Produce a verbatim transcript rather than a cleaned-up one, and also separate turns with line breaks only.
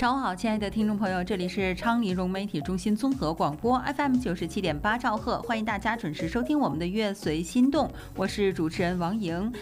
上午好，亲爱的听众朋友，这里是昌黎融媒体中心综合广播 F M 九十七点八兆赫，欢迎大家准时收听我们的乐随心动，我是主持人王莹。